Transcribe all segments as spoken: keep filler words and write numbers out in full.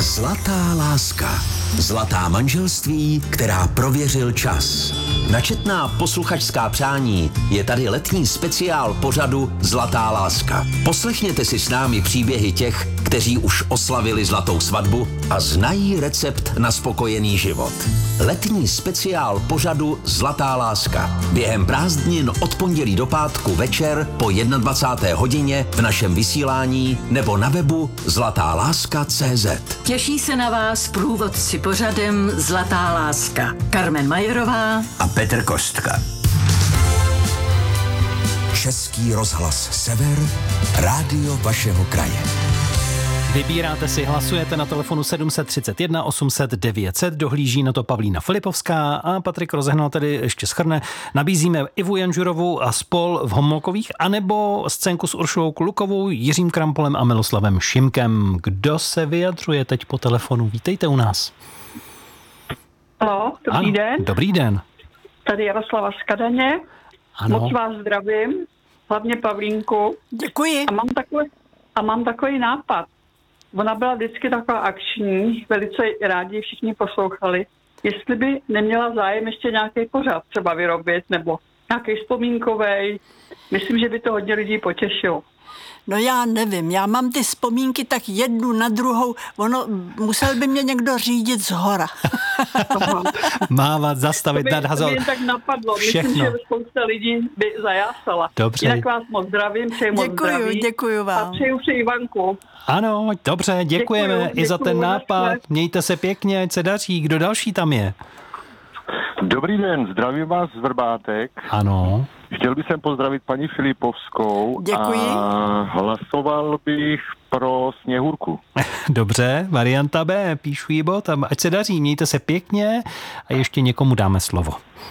Zlatá láska. Zlatá manželství, která prověřil čas. Na četná posluchačská přání je tady letní speciál pořadu Zlatá láska. Poslechněte si s námi příběhy těch, kteří už oslavili zlatou svatbu a znají recept na spokojený život. Letní speciál pořadu Zlatá láska. Během prázdnin od pondělí do pátku večer po dvacáté jedné hodině v našem vysílání nebo na webu zlatá láska tečka cé zet. Těší se na vás průvodci pořadem Zlatá láska. Carmen Majerová A Petr Kostka. Český rozhlas Sever, rádio vašeho kraje. Vybíráte si, hlasujete na telefonu sedm set třicet jedna osm set devět set, dohlíží na to Pavlína Filipovská a Patrik Rozehnal tedy ještě shrne. Nabízíme Ivu Janžurovou a spol v Homolkových, anebo scénku s Uršulou Klukovou, Jiřím Krampolem a Miloslavem Šimkem. Kdo se vyjadřuje teď po telefonu? Vítejte u nás. Haló, dobrý ano, den. Dobrý den. Tady Jaroslava z Kadaně. Ano. Moc vás zdravím, hlavně Pavlínku. Děkuji. A mám takový, a mám takový nápad. Ona byla vždycky taková akční, velice rádi všichni poslouchali. Jestli by neměla zájem ještě nějaký pořad třeba vyrobit, nebo nějaký vzpomínkovej. Myslím, že by to hodně lidí potěšilo. No já nevím, já mám ty vzpomínky tak jednu na druhou, ono, musel by mě někdo řídit zhora. Mávat, zastavit, nadhazovat. To by jen tak napadlo. Všechno. Myslím, že spousta lidí by zajásala. Dobře. Jinak vás moc zdravím, přeji moc Děkuju, zdraví. děkuju vám. A přeju si Ivanku. Ano, dobře, děkujeme Děkuju, i za ten děkuju, nápad. naschle. Mějte se pěkně, ať se daří. Kdo další tam je? Dobrý den, zdravím vás z Vrbátek. Ano. Chtěl bych sem pozdravit paní Filipovskou. Děkuji. A hlasoval bych pro Sněhurku. Dobře, varianta B, píšu jí bod, ať se daří, mějte se pěkně a ještě někomu dáme slovo.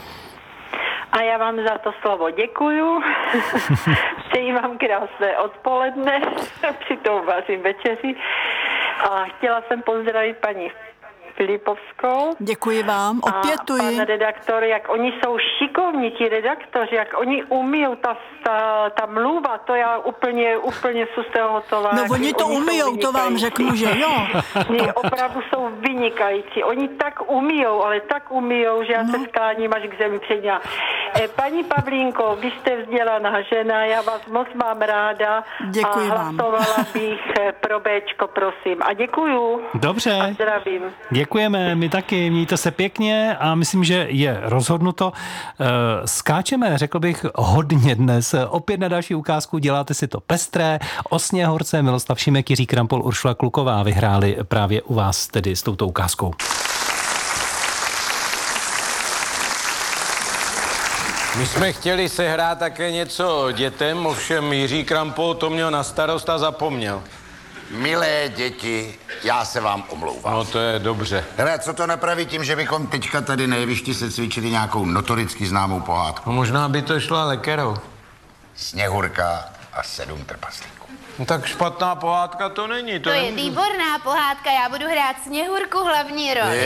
A já vám za to slovo děkuju. Přeji vám krásné odpoledne, přitom vařím večeři. A chtěla jsem pozdravit paní Filipovskou. Děkuji vám, opětuji. A pan redaktor, jak oni jsou šikovní, ti redaktoři, jak oni umíjou, ta, ta, ta mluva, to já úplně, úplně jsou z toho hotová. No oni to oni umíjou, to vám řeknu, že jo. Oni opravdu jsou vynikající. Oni tak umíjou, ale tak umíjou, že já no. se skláním až k zemi před ňa. E, paní Pavlínko, vy jste vzdělaná žena, já vás moc mám ráda. Děkuji a vám. hlasovala bych pro Béčko, prosím. A děkuju. Dobře. A zdravím. Děkujeme, my taky, mějte se pěkně a myslím, že je rozhodnuto. Skáčeme, řekl bych, hodně dnes. Opět na další ukázku, děláte si to pestré. O Sněhurce Miloslav Šimek, Jiří Krampol, Uršula Kluková vyhráli právě u vás tedy s touto ukázkou. My jsme chtěli sehrát také něco dětem, ovšem Jiří Krampol to měl na starost a zapomněl. Milé děti, já se vám omlouvám. No to je dobře. Hele, co to napraví tím, že bychom teďka tady na jevišti se cvičili nějakou notoricky známou pohádku? No možná by to šlo lekerou. Sněhurka a sedm trpaslíků. No tak špatná pohádka to není. To, To je nemůžu... výborná pohádka, já budu hrát Sněhurku hlavní roli.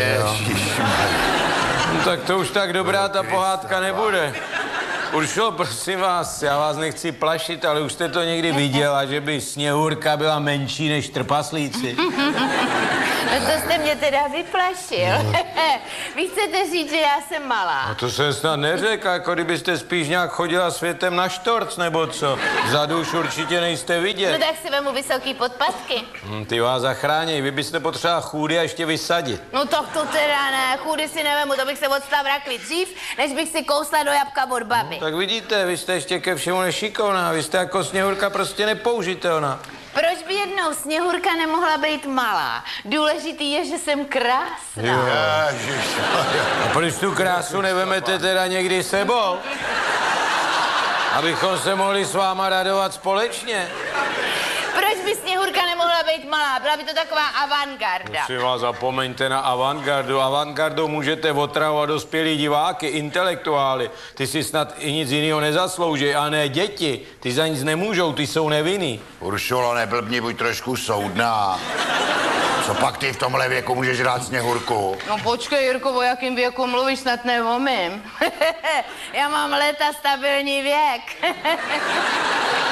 No tak to už tak dobrá ta pohádka nebude. Uršo, prosím vás, já vás nechci plašit, ale už jste to někdy viděla, že by Sněhurka byla menší než trpaslíci? No to jste mě teda vyplašil. No. Vy chcete říct, že já jsem malá. No to jsem snad neřekl, jako kdybyste spíš nějak chodila světem na štorc, nebo co? Vzadu už určitě nejste vidět. No tak si vemu vysoký podpatky. Hm, ty vás zachrání, vy byste potřeba chůdy a ještě vysadit. No tak to teda ne, chůdy si nevemu, to bych se odstal v rakvi dřív, než bych si kousla do jabka od baby. No, tak vidíte, vy jste ještě ke všemu nešikovná, vy jste jako Sněhurka prostě nepoužitelná. Proč by jednou Sněhurka nemohla být malá? Důležitý je, že jsem krásná. A proč tu krásu nevemete teda někdy sebou? Abychom se mohli s váma radovat společně. Proč by Sněhurka nemohla být malá? Byla by to taková avantgarda. Prosím vás, zapomeňte na avantgardu. Avantgardou můžete otravovat dospělí diváky, intelektuály. Ty si snad i nic jiného nezaslouží, a ne děti. Ty za nic nemůžou, ty jsou nevinný. Uršulo, neblbni, buď trošku soudná. Co pak ty v tomhle věku můžeš hrát Sněhurku? No počkej, Jirko, o jakým věku mluvíš, snad neumím. Já mám léta stabilní věk.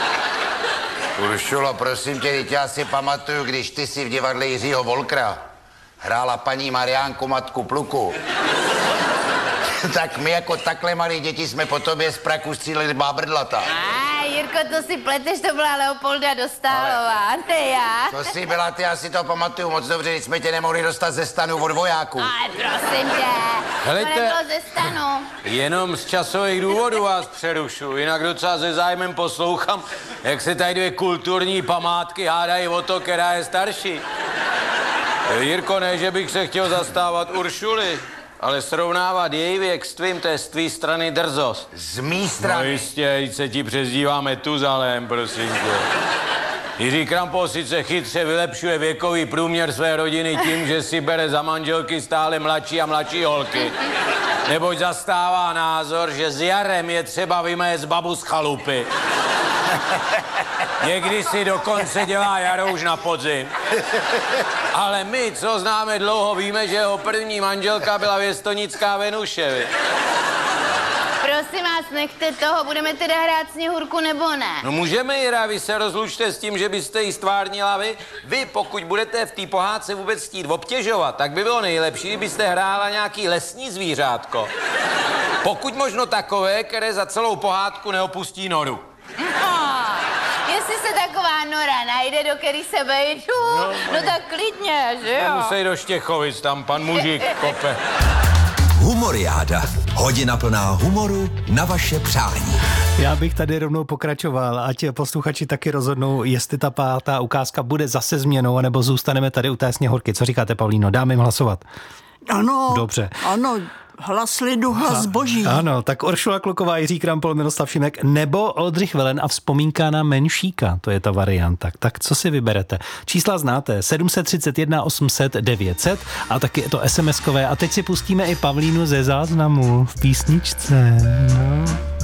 Uršulo, prosím tě, teď já si pamatuju, když ty si v divadle Jiřího Volkra hrála paní Mariánku matku Pluku, tak my jako takhle malí děti jsme po tobě z praku stříleli bábrdlata. A Jirko, to si pleteš, to byla Leopolda Dostálová, ne já. To jsi byla ty, já si to pamatuju moc dobře, když jsme tě nemohli dostat ze stanu od vojáků. Ale prosím tě, Helejte. to nebylo ze stanu. Jenom z časových důvodů vás přerušu, jinak docela se zájmem poslouchám, jak se tady dvě kulturní památky hádají o to, která je starší. Jirko, ne, že bych se chtěl zastávat Uršuly, ale srovnávat její věk s tvým, to je z tvý strany drzost. Z mý strany? No jistě, ať se ti přezdívá Metuzalém, prosím tě. Jiří Krampol sice chytře vylepšuje věkový průměr své rodiny tím, že si bere za manželky stále mladší a mladší holky. Neboť zastává názor, že s jarem je třeba vymést babu z chalupy. Někdy si dokonce dělá jaro už na podzim. Ale my, co známe dlouho, víme, že jeho první manželka byla věstonická Venuše. Prosím vás, nechte toho, budeme teda hrát Sněhurku nebo ne? No můžeme, Jira, vy se rozlučte s tím, že byste jí stvárnila vy. Vy, pokud budete v té pohádce vůbec chtít obtěžovat, tak by bylo nejlepší, kdybyste hrála nějaký lesní zvířátko. Pokud možno takové, které za celou pohádku neopustí noru. No, jestli se taková nora najde, do který se vejdu, no, no tak klidně, že jo? Musej do Štěchovic, tam pan mužík kope. Humoriáda. Hodina plná humoru na vaše přání. Já bych tady rovnou pokračoval, ať posluchači taky rozhodnou, jestli ta pátá ukázka bude zase změnou, anebo zůstaneme tady u té Sněhurky. Co říkáte, Pavlíno? Dáme jim hlasovat. Ano. Dobře. Ano. Hlas lidu, hlas boží. Ano, tak Uršula Kluková, Jiří Krampol, Miroslav Šimek nebo Oldřich Velen a vzpomínka na Menšíka. To je ta varianta. Tak co si vyberete? Čísla znáte. sedm set třicet jedna osm set devět set a taky je to es em eskové. A teď si pustíme i Pavlínu ze záznamu v písničce. No.